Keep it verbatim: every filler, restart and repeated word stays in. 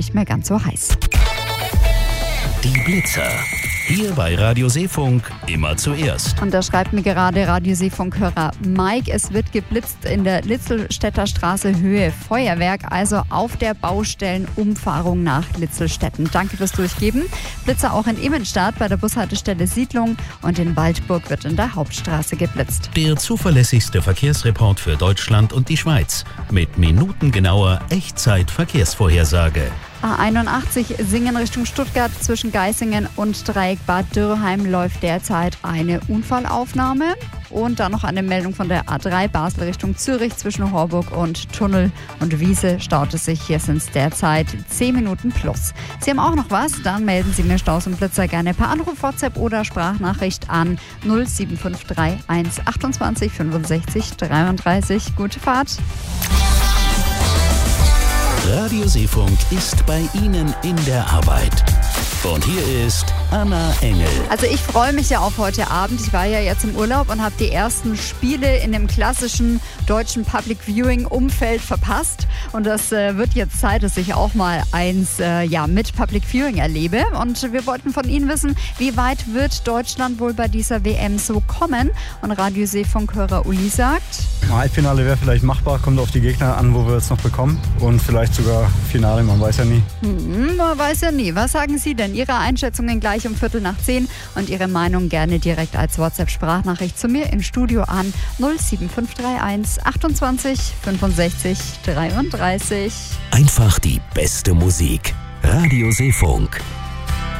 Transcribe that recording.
nicht mehr ganz so heiß. Die Blitzer. Hier bei Radio Seefunk immer zuerst. Und da schreibt mir gerade Radio Seefunk-Hörer Mike, es wird geblitzt in der Litzelstädter Straße Höhe Feuerwerk, also auf der Baustellenumfahrung nach Litzelstetten. Danke fürs Durchgeben. Blitzer auch in Immenstadt bei der Bushaltestelle Siedlung und in Waldburg wird in der Hauptstraße geblitzt. Der zuverlässigste Verkehrsreport für Deutschland und die Schweiz mit minutengenauer Echtzeit-Verkehrsvorhersage. A einundachtzig Singen Richtung Stuttgart zwischen Geisingen und Dreieck Bad Dürrheim läuft derzeit eine Unfallaufnahme. Und dann noch eine Meldung von der A drei Basel Richtung Zürich zwischen Horburg und Tunnel und Wiese staut es sich. Hier sind es derzeit zehn Minuten plus. Sie haben auch noch was? Dann melden Sie mir Staus und Blitzer gerne per Anruf, WhatsApp oder Sprachnachricht an null sieben fünf drei eins achtundzwanzig fünfundsechzig dreiunddreißig. Gute Fahrt! Radio Seefunk ist bei Ihnen in der Arbeit. Und hier ist Anna Engel. Also ich freue mich ja auf heute Abend. Ich war ja jetzt im Urlaub und habe die ersten Spiele in dem klassischen deutschen Public Viewing Umfeld verpasst. Und das äh, wird jetzt Zeit, dass ich auch mal eins äh, ja, mit Public Viewing erlebe. Und wir wollten von Ihnen wissen, wie weit wird Deutschland wohl bei dieser W M so kommen? Und Radio Seefunk-Hörer Uli sagt... Halbfinale wäre vielleicht machbar, kommt auf die Gegner an, wo wir es noch bekommen. Und vielleicht sogar Finale, man weiß ja nie. Hm, man weiß ja nie. Was sagen Sie denn? Ihre Einschätzungen gleich um Viertel nach zehn und Ihre Meinung gerne direkt als WhatsApp-Sprachnachricht zu mir im Studio an null sieben fünf drei eins achtundzwanzig fünfundsechzig dreiunddreißig. Einfach die beste Musik. Radio Seefunk.